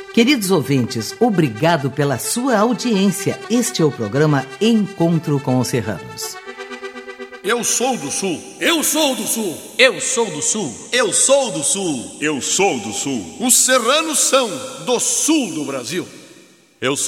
Queridos ouvintes, obrigado pela sua audiência. Este é o programa Encontro com os Serranos. Eu sou do Sul. Eu sou do Sul. Eu sou do Sul. Eu sou do Sul. Eu sou do Sul. Os serranos são do Sul do Brasil. Eu sou